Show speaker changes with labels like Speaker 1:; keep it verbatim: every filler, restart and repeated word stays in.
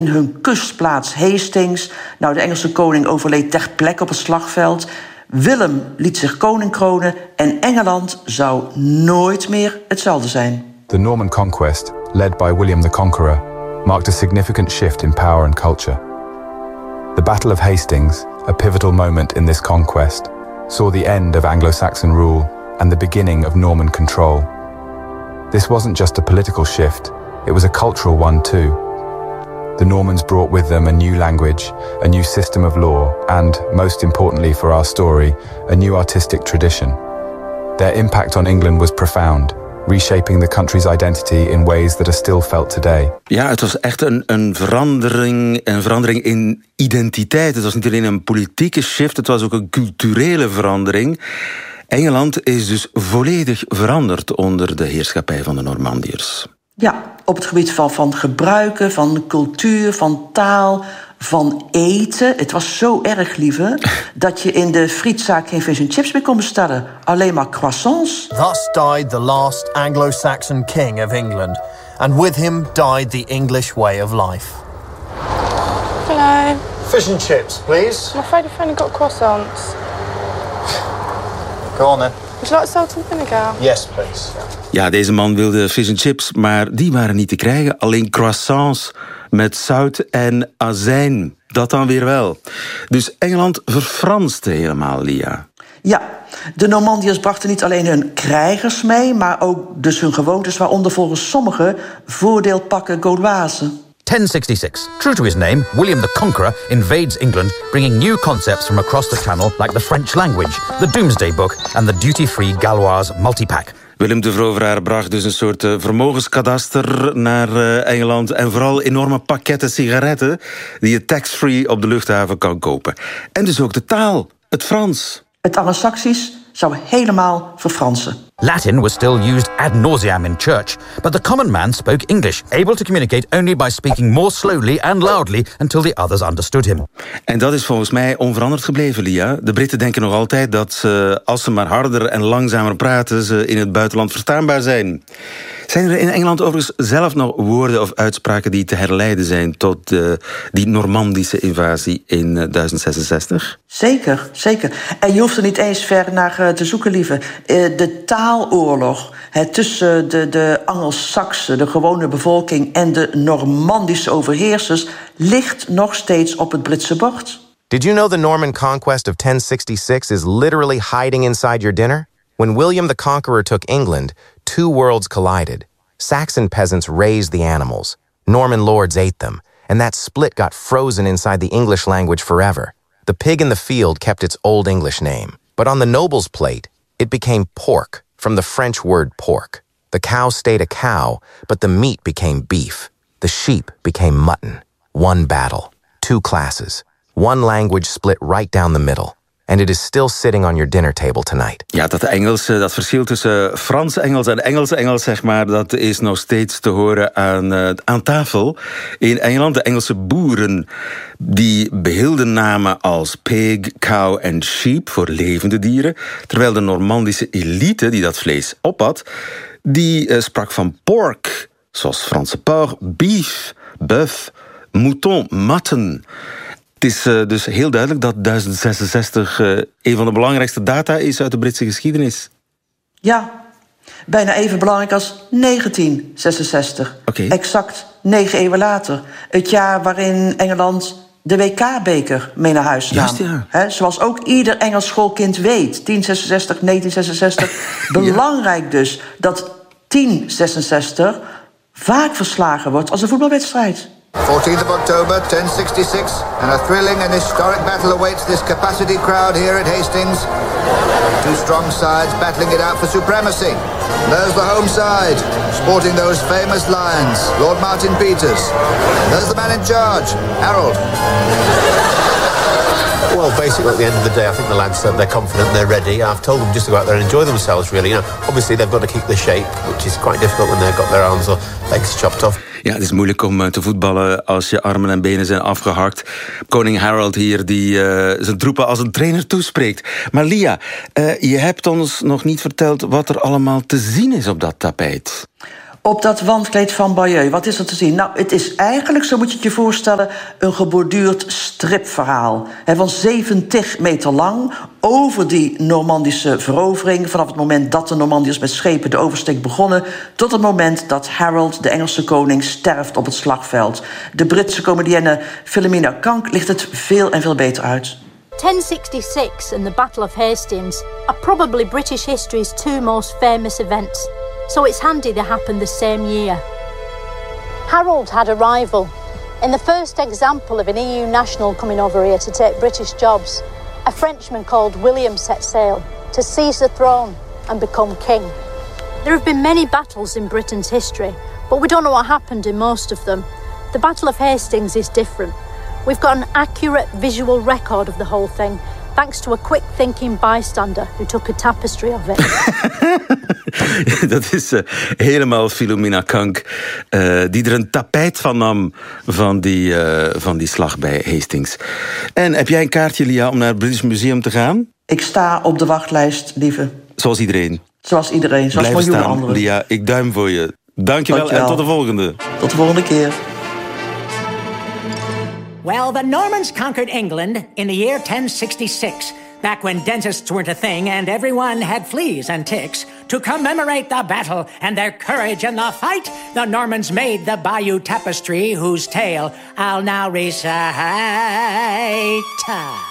Speaker 1: hun kustplaats Hastings. Nou, de Engelse koning overleed ter plekke op het slagveld. Willem liet zich koning kronen en Engeland zou nooit meer hetzelfde zijn.
Speaker 2: The Norman conquest, led by William the Conqueror, marked a significant shift in power and culture. The Battle of Hastings, a pivotal moment in this conquest, saw the end of Anglo-Saxon rule and the beginning of Norman control. This wasn't just a political shift, it was a cultural one too. The Normans brought with them a new language, a new system of law, and, most importantly for our story, a new artistic tradition. Their impact on England was profound, reshaping the country's identity in ways that are still felt today.
Speaker 3: Ja, het was echt een, een, verandering, een verandering in identiteit. Het was niet alleen een politieke shift, het was ook een culturele verandering. Engeland is dus volledig veranderd onder de heerschappij van de Normandiërs.
Speaker 1: Ja, op het gebied van, van gebruiken, van cultuur, van taal, van eten. Het was zo erg, lieve, dat je in de frietzaak geen fish and chips meer kon bestellen. Alleen maar croissants.
Speaker 4: Thus died the last Anglo-Saxon king of England. And with him died the English way of life.
Speaker 5: Hello.
Speaker 4: Fish and chips, please.
Speaker 5: I'm afraid we've only got croissants.
Speaker 4: Go on then.
Speaker 5: Would you like salt and vinegar?
Speaker 4: Yes, please.
Speaker 3: Ja, deze man wilde fish and chips, maar die waren niet te krijgen. Alleen croissants met zout en azijn. Dat dan weer wel. Dus Engeland verfranste helemaal, Lia.
Speaker 1: Ja, de Normandiërs brachten niet alleen hun krijgers mee, maar ook dus hun gewoontes, waaronder volgens sommigen voordeelpakken Gauloise.
Speaker 6: ten sixty-six. True to his name, William the Conqueror invades England, bringing new concepts from across the Channel like the French language, the Doomsday Book and the duty-free Gauloise multipack.
Speaker 3: Willem de Veroveraar bracht dus een soort uh, vermogenskadaster naar uh, Engeland en vooral enorme pakketten sigaretten die je tax-free op de luchthaven kan kopen. En dus ook de taal, het Frans.
Speaker 1: Het Anglo-Saxisch zou helemaal verfransen.
Speaker 6: Latin was still used ad nauseam in church, but the common man spoke English, able to communicate only by speaking more slowly and loudly until the others understood him.
Speaker 3: En dat is volgens mij onveranderd gebleven, Lia. De Britten denken nog altijd dat ze, als ze maar harder en langzamer praten, ze in het buitenland verstaanbaar zijn. Zijn er in Engeland overigens zelf nog woorden of uitspraken die te herleiden zijn tot uh, die Normandische invasie in uh, duizend zesenzestig?
Speaker 1: Zeker, zeker. En je hoeft er niet eens ver naar uh, te zoeken, lieve. Uh, de taaloorlog he, tussen de, de Angelsaksen, de gewone bevolking, en de Normandische overheersers ligt nog steeds op het Britse bord.
Speaker 7: Did you know the Norman conquest of ten sixty-six is literally hiding inside your dinner? When William the Conqueror took England, two worlds collided. Saxon peasants raised the animals. Norman lords ate them, and that split got frozen inside the English language forever. The pig in the field kept its Old English name, but on the noble's plate, it became pork, from the French word pork. The cow stayed a cow, but the meat became beef. The sheep became mutton. One battle, two classes. One language split right down the middle. And it is still sitting on your dinner table tonight.
Speaker 3: Ja, dat Engelse, dat verschil tussen Frans Engels en Engelse Engels, zeg maar, dat is nog steeds te horen aan, uh, aan tafel. In Engeland, de Engelse boeren, die behielden namen als pig, cow en sheep voor levende dieren. Terwijl de Normandische elite, die dat vlees opat, die uh, sprak van pork, zoals Franse porc, beef, bœuf, mouton, mutton. Het is uh, dus heel duidelijk dat duizend zesenzestig uh, een van de belangrijkste data is uit de Britse geschiedenis.
Speaker 1: Ja, bijna even belangrijk als negentien zesenzestig.
Speaker 3: Okay.
Speaker 1: Exact negen eeuwen later. Het jaar waarin Engeland de W K-beker mee naar huis nam.
Speaker 3: Juist, ja.
Speaker 1: He, zoals ook ieder Engels schoolkind weet. tien zesenzestig, negentien zesenzestig. Belangrijk ja. dus dat tien zesenzestig vaak verslagen wordt als een voetbalwedstrijd.
Speaker 8: fourteenth of October, ten sixty-six, and a thrilling and historic battle awaits this capacity crowd here at Hastings. Two strong sides battling it out for supremacy. There's the home side, sporting those famous lions, Lord Martin Peters. There's the man in charge, Harold.
Speaker 9: Well, basically, at the end of the day, I think the lads said they're confident, they're ready. I've told them just to go out there and enjoy themselves, really. You know, obviously, they've got to keep the shape, which is quite difficult when they've got their arms or legs chopped off.
Speaker 3: Ja, het is moeilijk om te voetballen als je armen en benen zijn afgehakt. Koning Harold hier, die uh, zijn troepen als een trainer toespreekt. Maar Lia, uh, je hebt ons nog niet verteld wat er allemaal te zien is op dat tapijt.
Speaker 1: Op dat wandkleed van Bayeux, wat is er te zien? Nou, het is eigenlijk, zo moet je het je voorstellen, een geborduurd stripverhaal. He, van zeventig meter lang, over die Normandische verovering, vanaf het moment dat de Normandiërs met schepen de oversteek begonnen, tot het moment dat Harold, de Engelse koning, sterft op het slagveld. De Britse comedienne Philomena Kank ligt het veel en veel beter uit.
Speaker 10: ten sixty-six and the Battle of Hastings are probably British history's two most famous events, so it's handy they happened the same year.
Speaker 11: Harold had a rival. In the first example of an E U national coming over here to take British jobs, a Frenchman called William set sail to seize the throne and become king.
Speaker 10: There have been many battles in Britain's history, but we don't know what happened in most of them. The Battle of Hastings is different. We've got an accurate visual record of the whole thing, thanks to a quick-thinking bystander who took a tapestry of it.
Speaker 3: Dat is uh, helemaal Philomena Kank, uh, die er een tapijt van nam van die, uh, van die slag bij Hastings. En heb jij een kaartje, Lia, om naar het British Museum te gaan?
Speaker 1: Ik sta op de wachtlijst, lieve.
Speaker 3: Zoals iedereen?
Speaker 1: Zoals iedereen, zoals
Speaker 3: miljoenen
Speaker 1: staan, anderen.
Speaker 3: Lia, ik duim voor je. Dankjewel, Dankjewel en tot de volgende.
Speaker 1: Tot de volgende keer.
Speaker 12: Well, the Normans conquered England in the year ten sixty-six, back when dentists weren't a thing and everyone had fleas and ticks. To commemorate the battle and their courage in the fight, the Normans made the Bayeux Tapestry, whose tale I'll now recite.